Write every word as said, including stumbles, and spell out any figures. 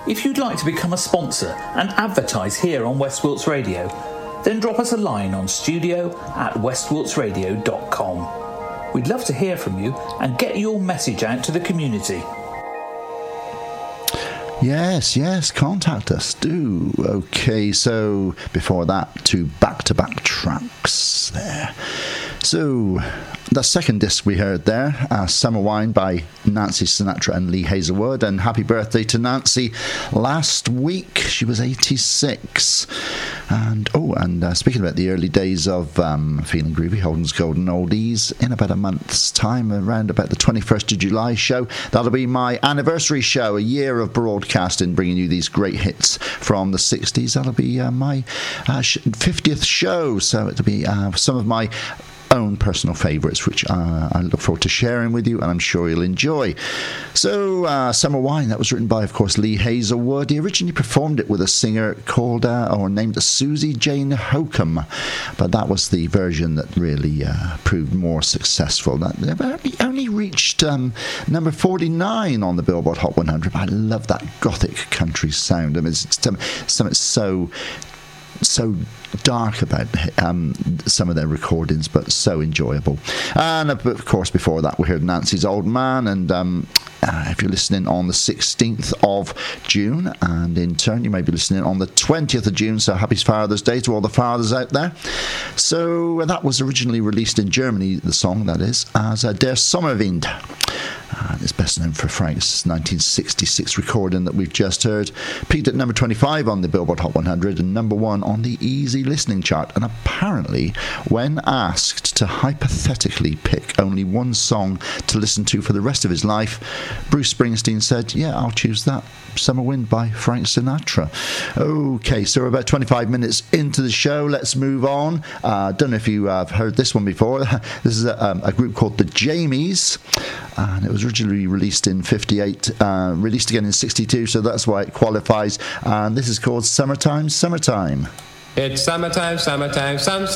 If you'd like to become a sponsor and advertise here on West Wilts Radio, then drop us a line on studio at west wilts radio dot com. We'd love to hear from you and get your message out to the community. Yes, yes, contact us, do. Okay, so before that, two back-to-back tracks there. So, the second disc we heard there, uh, Summer Wine by Nancy Sinatra and Lee Hazelwood, and happy birthday to Nancy last week. She was eighty-six. And, oh, and uh, speaking about the early days of um, Feeling Groovy, Holden's Golden Oldies, in about a month's time, around about the twenty-first of July show, that'll be my anniversary show, a year of broadcasting, bringing you these great hits from the sixties. That'll be uh, my uh, fiftieth show, so it'll be uh, some of my own personal favourites, which uh, I look forward to sharing with you, and I'm sure you'll enjoy. So, uh, Summer Wine, that was written by, of course, Lee Hazelwood. He originally performed it with a singer called, uh, or named Susie Jane Hokum, but that was the version that really uh, proved more successful. That only reached um, number forty-nine on the Billboard Hot one hundred. I love that gothic country sound. I mean, it's something so so dark about um, some of their recordings, but so enjoyable. And of course, before that, we heard Nancy's Old Man, and um, uh, if you're listening on the sixteenth of June, and in turn you may be listening on the twentieth of June, so happy Father's Day to all the fathers out there. So that was originally released in Germany, the song that is, as uh, Der Sommerwind. And it's best known for Frank's nineteen sixty-six recording that we've just heard. Peaked at number twenty-five on the Billboard Hot one hundred and number one on the Easy Listening chart. And apparently, when asked to hypothetically pick only one song to listen to for the rest of his life, Bruce Springsteen said, yeah, I'll choose that. Summer Wind by Frank Sinatra. Okay, so we're about twenty-five minutes into the show. Let's move on. I uh, don't know if you have heard this one before. This is a, um, a group called the Jamies, and it was originally released in fifty-eight, uh, released again in sixty-two, so that's why it qualifies. And this is called Summertime, Summertime. It's summertime, summertime, some